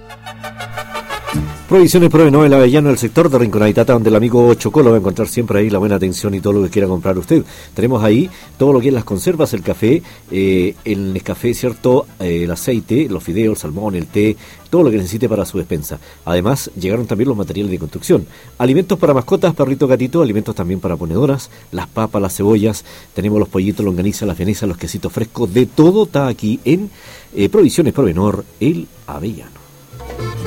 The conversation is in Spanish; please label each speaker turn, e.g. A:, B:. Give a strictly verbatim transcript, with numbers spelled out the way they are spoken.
A: Provisiones Provenor, el Avellano, el sector de Rinconaditata, donde el amigo Chocolo va a encontrar siempre ahí la buena atención y todo lo que quiera comprar usted. Tenemos ahí todo lo que es las conservas, el café, eh, el Nescafé, ¿cierto? Eh, el aceite, los fideos, el salmón, el té, todo lo que necesite para su despensa. Además, llegaron también los materiales de construcción. Alimentos para mascotas, perrito, gatito, alimentos también para ponedoras, las papas, las cebollas, tenemos los pollitos, longaniza, las vienesas, los quesitos frescos, de todo está aquí en eh, Provisiones Provenor, el Avellano.